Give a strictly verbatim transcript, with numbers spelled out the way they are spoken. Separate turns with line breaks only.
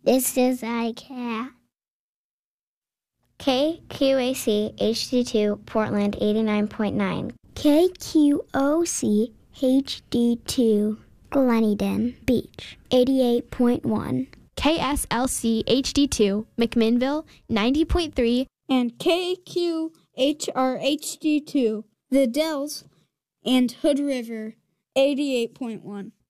This is iCat. K Q A C H D two, Portland eighty-nine point nine. K Q O C H D two, Gleneden Beach eighty-eight point one.
K S L C H D two, McMinnville ninety point three.
And K Q H R H D two, The Dells and Hood River eighty-eight point one.